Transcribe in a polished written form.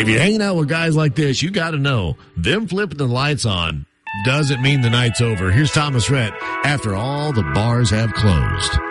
If you're hanging out with guys like this, you got to know them flipping the lights on doesn't mean the night's over. Here's Thomas Rhett after all the bars have closed.